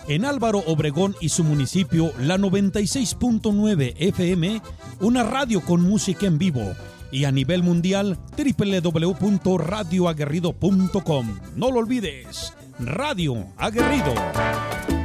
En Álvaro Obregón y su municipio, la 96.9 FM, una radio con música en vivo. Y a nivel mundial, www.radioaguerrido.com. No lo olvides, Radio Aguerrido.